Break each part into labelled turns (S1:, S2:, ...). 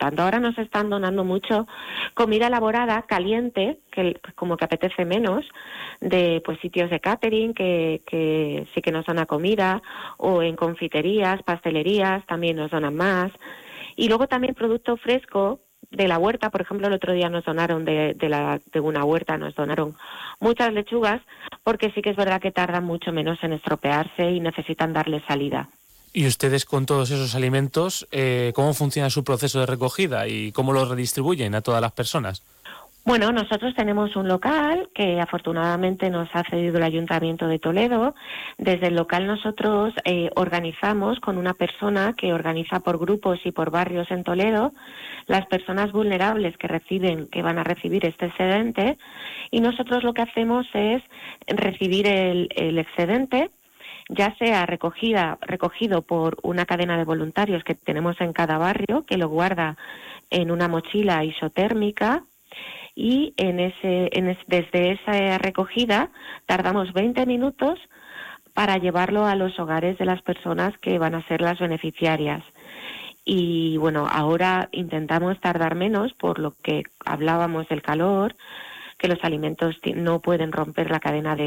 S1: tanto. Ahora nos están donando mucho comida elaborada, caliente, que como que apetece menos, de pues sitios de catering que sí que nos donan comida, o en confiterías, pastelerías, también nos donan más. Y luego también producto fresco de la huerta. Por ejemplo, el otro día nos donaron de una huerta, nos donaron muchas lechugas, porque sí que es verdad que tardan mucho menos en estropearse y necesitan darle salida.
S2: Y ustedes, con todos esos alimentos, ¿cómo funciona su proceso de recogida y cómo lo redistribuyen a todas las personas?
S1: Bueno, nosotros tenemos un local que afortunadamente nos ha cedido el Ayuntamiento de Toledo. Desde el local nosotros organizamos con una persona que organiza por grupos y por barrios en Toledo las personas vulnerables que van a recibir este excedente, y nosotros lo que hacemos es recibir el excedente, ya sea recogido por una cadena de voluntarios que tenemos en cada barrio, que lo guarda en una mochila isotérmica, y desde esa recogida tardamos 20 minutos para llevarlo a los hogares de las personas que van a ser las beneficiarias. Y bueno, ahora intentamos tardar menos, por lo que hablábamos del calor, que los alimentos no pueden romper la cadena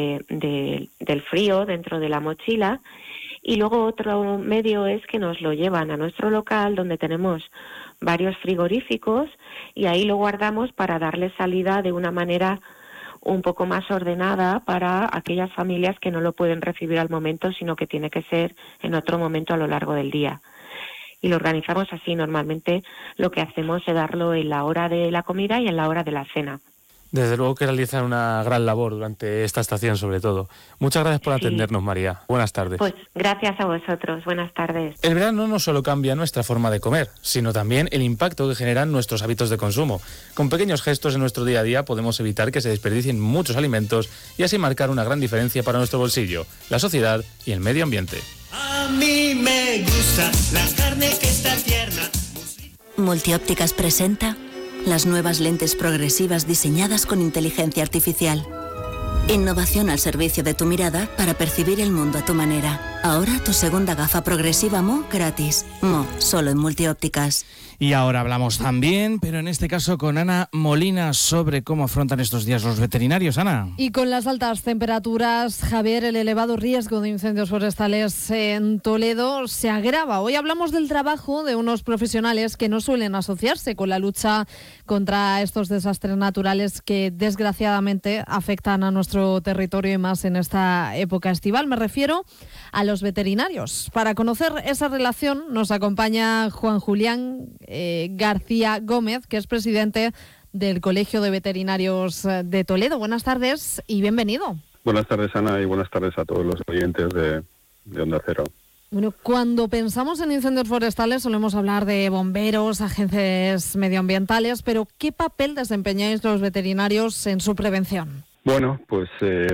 S1: del frío dentro de la mochila. Y luego otro medio es que nos lo llevan a nuestro local, donde tenemos varios frigoríficos, y ahí lo guardamos para darle salida de una manera un poco más ordenada para aquellas familias que no lo pueden recibir al momento, sino que tiene que ser en otro momento a lo largo del día. Y lo organizamos así. Normalmente lo que hacemos es darlo en la hora de la comida y en la hora de la cena.
S2: Desde luego que realizan una gran labor durante esta estación, sobre todo. Muchas gracias por atendernos, María. Buenas tardes.
S1: Pues gracias a vosotros. Buenas tardes.
S2: El verano no solo cambia nuestra forma de comer, sino también el impacto que generan nuestros hábitos de consumo. Con pequeños gestos en nuestro día a día podemos evitar que se desperdicien muchos alimentos y así marcar una gran diferencia para nuestro bolsillo, la sociedad y el medio ambiente.
S3: A mí me gusta la carne que está tierna.
S4: Multiópticas presenta las nuevas lentes progresivas diseñadas con inteligencia artificial. Innovación al servicio de tu mirada para percibir el mundo a tu manera. Ahora tu segunda gafa progresiva Mo gratis. Mo, solo en Multiópticas.
S5: Y ahora hablamos también, pero en este caso con Ana Molina, sobre cómo afrontan estos días los veterinarios. Ana.
S6: Y con las altas temperaturas, Javier, el elevado riesgo de incendios forestales en Toledo se agrava. Hoy hablamos del trabajo de unos profesionales que no suelen asociarse con la lucha contra estos desastres naturales que desgraciadamente afectan a nuestro territorio y más en esta época estival. Me refiero a los veterinarios. Para conocer esa relación nos acompaña Juan Julián García Gómez, que es presidente del Colegio de Veterinarios de Toledo. Buenas tardes y bienvenido.
S7: Buenas tardes, Ana, y buenas tardes a todos los oyentes de Onda Cero.
S6: Bueno, cuando pensamos en incendios forestales solemos hablar de bomberos, agentes medioambientales, pero ¿qué papel desempeñáis los veterinarios en su prevención?
S7: Bueno, pues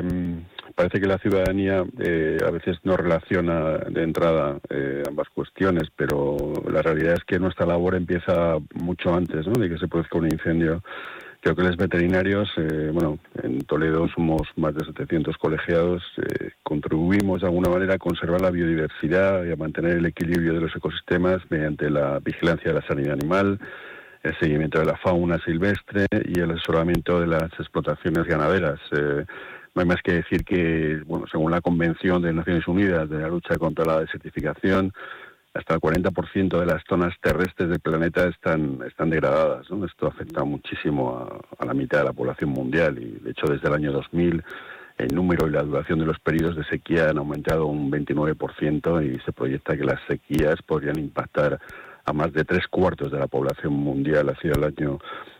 S7: parece que la ciudadanía a veces no relaciona de entrada ambas cuestiones, pero la realidad es que nuestra labor empieza mucho antes, ¿no?, de que se produzca un incendio. Creo que los veterinarios, en Toledo somos más de 700 colegiados, contribuimos de alguna manera a conservar la biodiversidad y a mantener el equilibrio de los ecosistemas mediante la vigilancia de la sanidad animal, el seguimiento de la fauna silvestre y el asesoramiento de las explotaciones ganaderas. No hay más que decir que, según la Convención de Naciones Unidas de la lucha contra la desertificación, hasta el 40% de las zonas terrestres del planeta están degradadas, ¿no? Esto afecta muchísimo a la mitad de la población mundial y, de hecho, desde el año 2000 el número y la duración de los periodos de sequía han aumentado un 29% y se proyecta que las sequías podrían impactar a más de 3/4 de la población mundial hacia el año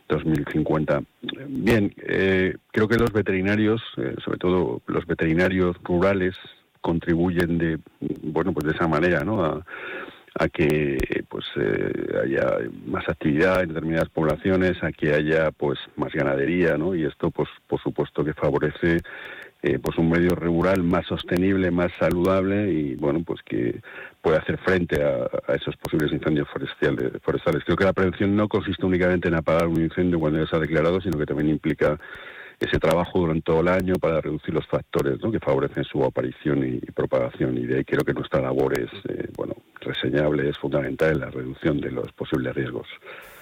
S7: 2050. Bien, creo que los veterinarios, sobre todo los veterinarios rurales, contribuyen de esa manera, ¿no?, a que haya más actividad en determinadas poblaciones, a que haya más ganadería, ¿no? Y esto por supuesto que favorece un medio rural más sostenible, más saludable y que puede hacer frente a esos posibles incendios forestales. Creo que la prevención no consiste únicamente en apagar un incendio cuando ya se ha declarado, sino que también implica ese trabajo durante todo el año para reducir los factores, ¿no?, que favorecen su aparición y propagación. Y de ahí creo que nuestra labor es reseñable, es fundamental en la reducción de los posibles riesgos.